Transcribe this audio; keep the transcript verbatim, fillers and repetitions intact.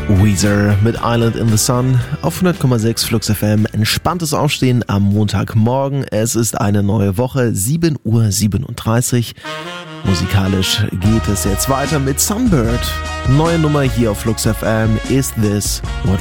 Weezer mit Island in the Sun auf hundert Komma sechs Flux F M. Entspanntes Aufstehen am Montagmorgen. Es ist eine neue Woche, sieben Uhr siebenunddreißig. Musikalisch geht es jetzt weiter mit Sunbird. Neue Nummer hier auf Flux F M. Is This What